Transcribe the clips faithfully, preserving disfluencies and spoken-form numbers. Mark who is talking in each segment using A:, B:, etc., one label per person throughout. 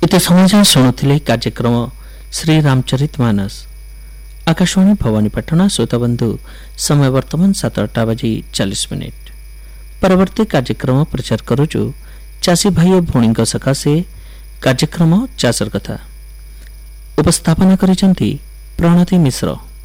A: एते समय शुणुले कार्यक्रम श्री रामचरित मानस आकाशवाणी भवानीपाटना श्रोताबंधु समय वर्तमान सातटा बजी चालीस मिनिट परवर्ती कार्यक्रम प्रचार करुचु चासी भाई भौणी सकाशे कार्यक्रम चाषर कथा उपस्थापना करिसेंती प्रणति मिश्र।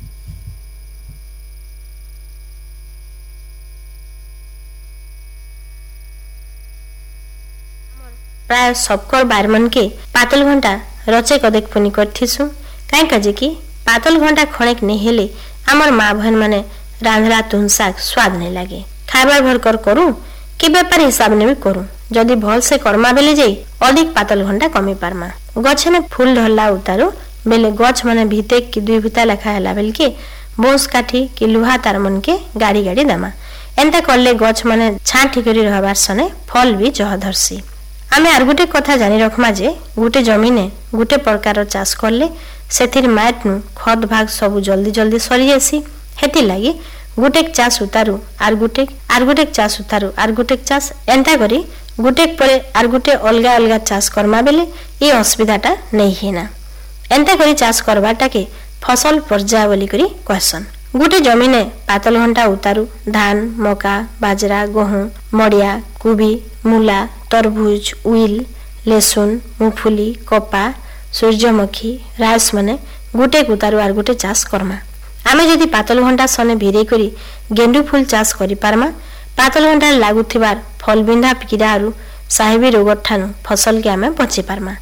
B: प्राय सबकर बार मन के पातल घंटा रचे कदेक पुनी करथिसु काई काजे कि पातल घंटा खणेक नहीं हेले हमर माँ बहन माने रांधरा तुन साग स्वाद नहीं लागे खाइबार भर कर करू कि बेपार हिसाब ने भी करू जदि भल से कर्मा बेले जाई अधिक पातल घंटा कमी पारमा गछ में फूल धरला उतारू बेले गछ माने भीते कि दुई भूता लेखा हैला बेल के बोस काठी कि लुहा तार मन के गाड़ी गाड़ी दामा एंता करले गछ माने छांटी करी रहबार सने फल भी जह धरसी। आमे आर गुटे कथा जानी रखमा जे गुटे जमीने गुटे प्रकार चाष करले सेथिर माट नु खत भाग सब जल्दी जल्दी सरी जासी हेति लागि गुटे चाष उतारू आर गुटे आर गुटे चाष उतारू आर गुटे चाष एंता करी गुटे परे आर गुटे अलगा अलगा चाष करमा बेले ए असुविधाटा नहीं हेना एंता करी चाष करबाटा के फसल पर्जा बोली करी कहसन। गुटे जमीने पातल घंटा उतारू धान मका बाजरा गहूँ मड़िया कुबी मूला तरबुज उइल लेसुन मुफुली कपा सूर्यमुखी राइस माने गुटे उतारू आर गुटे चाष करमा आमे जदि पातल घंटा सने भिरे करी गेंडू फूल चाष करि पारमा पातल घंटा लागुथिबार फल बिंधा कीड़ा आरु साहेबी रोग ठानु फसल के आमे बची पारमा।